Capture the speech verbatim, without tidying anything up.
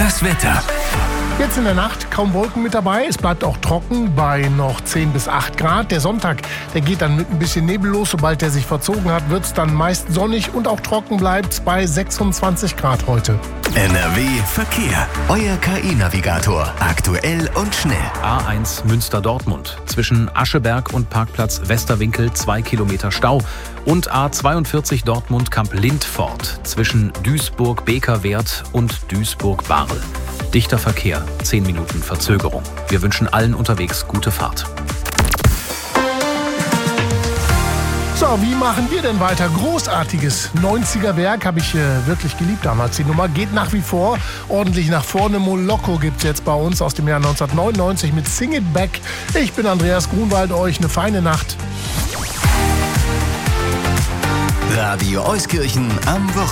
Das Wetter. Jetzt in der Nacht kaum Wolken mit dabei. Es bleibt auch trocken bei noch zehn bis acht Grad. Der Sonntag, der geht dann mit ein bisschen Nebel los. Sobald der sich verzogen hat, wird es dann meist sonnig und auch trocken bleibt bei sechsundzwanzig Grad heute. N R W Verkehr. Euer K I-Navigator. Aktuell und schnell. A eins Münster-Dortmund. Zwischen Ascheberg und Parkplatz Westerwinkel zwei Kilometer Stau. Und A zweiundvierzig Dortmund-Kamp-Lindfort. Zwischen Duisburg-Bekerwert und Duisburg-Barl. Dichter Verkehr, zehn Minuten Verzögerung. Wir wünschen allen unterwegs gute Fahrt. So, wie machen wir denn weiter? Großartiges neunziger-Werk, habe ich äh, wirklich geliebt damals. Die Nummer geht nach wie vor ordentlich nach vorne. Moloko gibt es jetzt bei uns aus dem Jahr neunzehnhundertneunundneunzig mit Sing It Back. Ich bin Andreas Grunwald, euch eine feine Nacht. Radio Euskirchen am Wochenende.